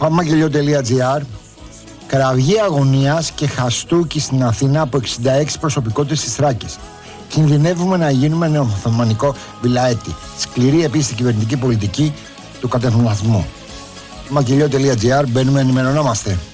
Παπαμαγγελιό.gr. Κραυγή αγωνίας και χαστούκι στην Αθήνα από 66 προσωπικότητες της Θράκης. Κινδυνεύουμε να γίνουμε νεοοθωμανικό βιλαέτη. Σκληρή επίσης η κυβερνητική πολιτική του κατευνασμού. Παπαμαγγελιό.gr. Μπαίνουμε, ενημερωνόμαστε.